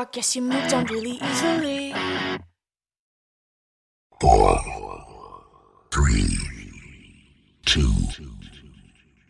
walk, yes, you moved on really easily. 4, 3, 2,